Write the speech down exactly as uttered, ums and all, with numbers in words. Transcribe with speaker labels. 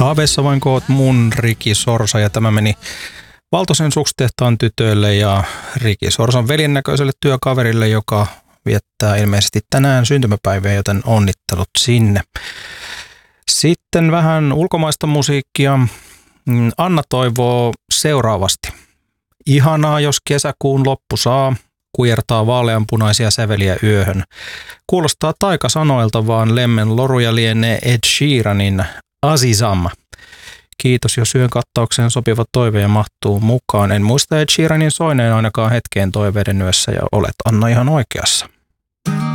Speaker 1: Haaveissa vain koot mun Riki Sorsa, ja tämä meni Valtosen Sukstehtaan tytöille ja Riki Sorsan velinnäköiselle työkaverille, joka viettää ilmeisesti tänään syntymäpäivää, joten onnittelut sinne. Sitten vähän ulkomaista musiikkia. Anna toivoo seuraavasti. Ihanaa, jos kesäkuun loppu saa, kujertaa vaaleanpunaisia säveliä yöhön. Kuulostaa taikasanoilta, vaan lemmen loruja lienee Ed Sheeranin Azizam. Kiitos, jos yön kattaukseen sopiva toive mahtuu mukaan. En muista Ed Sheeranin soineen ainakaan hetkeen toiveiden yössä, ja olet Anna ihan oikeassa.